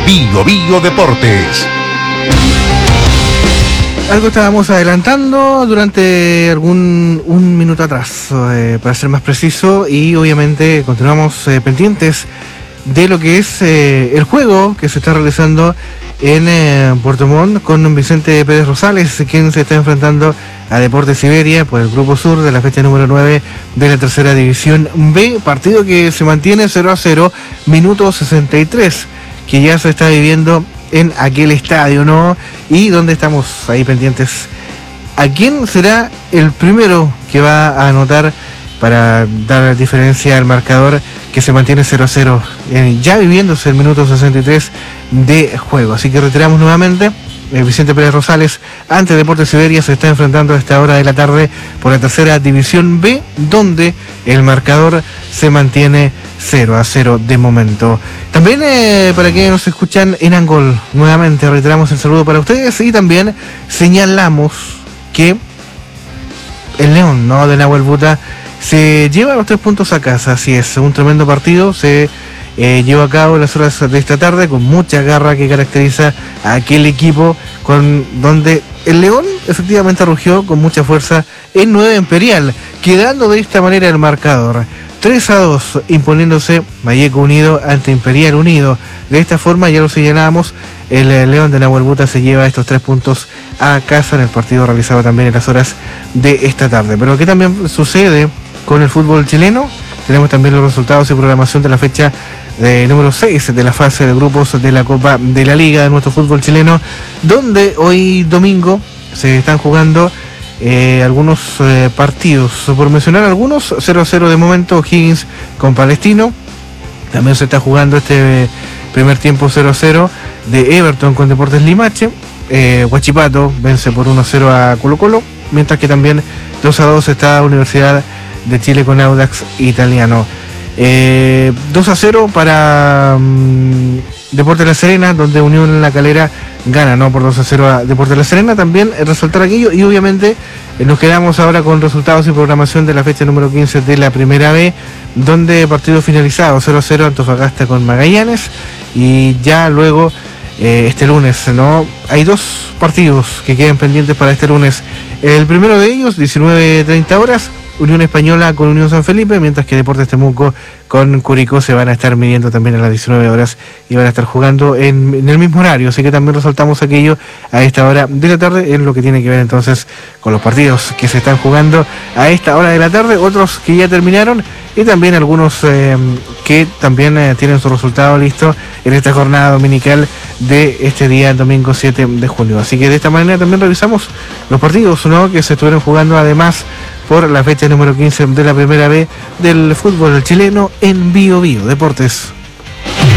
Bio Bio Deportes. Algo estábamos adelantando durante un minuto atrás, para ser más preciso, y obviamente continuamos pendientes de lo que es el juego que se está realizando en Puerto Montt con Vicente Pérez Rosales, quien se está enfrentando a Deportes Siberia por el Grupo Sur de la fecha número 9 de la tercera división B, partido que se mantiene 0-0, minuto 63, que ya se está viviendo en aquel estadio, ¿no? Y donde estamos ahí pendientes a quién será el primero que va a anotar para dar diferencia al marcador que se mantiene 0-0, ya viviéndose el minuto 63 de juego. Así que reiteramos nuevamente, Vicente Pérez Rosales ante Deportes Siberia se está enfrentando a esta hora de la tarde por la tercera división B, donde el marcador se mantiene 0-0 de momento. También para que nos escuchan en Angol, nuevamente reiteramos el saludo para ustedes y también señalamos que el León, ¿no?, de Nahuel Buta se lleva los 3 puntos a casa. Así es, un tremendo partido se llevó a cabo en las horas de esta tarde con mucha garra que caracteriza a aquel equipo, donde el León efectivamente rugió con mucha fuerza en Nueva Imperial, quedando de esta manera el marcador 3-2, imponiéndose Valleco Unido ante Imperial Unido. De esta forma, ya lo señalábamos, el León de Nahuel Buta se lleva estos 3 puntos a casa en el partido realizado también en las horas de esta tarde. Pero ¿qué también sucede con el fútbol chileno? Tenemos también los resultados y programación de la fecha número 6 de la fase de grupos de la Copa de la Liga de nuestro fútbol chileno, donde hoy domingo se están jugando algunos partidos. Por mencionar algunos, 0-0 de momento Higgins con Palestino. También se está jugando este primer tiempo 0-0 de Everton con Deportes Limache. Huachipato vence por 1-0 a Colo Colo, mientras que también 2-2 está Universidad de Chile con Audax Italiano. 2-0 para Deportes La Serena, donde Unión La Calera gana, ¿no?, por 2-0 a Deportes La Serena. También resaltar aquello, y obviamente nos quedamos ahora con resultados y programación de la fecha número 15 de la Primera B, donde partido finalizado 0-0 Antofagasta con Magallanes. Y ya luego este lunes, ¿no?, hay 2 partidos que quedan pendientes para este lunes. El primero de ellos, 19:30 horas, Unión Española con Unión San Felipe, mientras que Deportes Temuco con Curicó se van a estar midiendo también a las 19 horas y van a estar jugando en el mismo horario. Así que también resaltamos aquello a esta hora de la tarde, en lo que tiene que ver entonces con los partidos que se están jugando a esta hora de la tarde, otros que ya terminaron y también algunos que también tienen su resultado listo en esta jornada dominical de este día, domingo 7 de junio. Así que de esta manera también revisamos los partidos, ¿no?, que se estuvieron jugando además por la fecha número 15 de la Primera B del fútbol chileno en Bio Bio Deportes.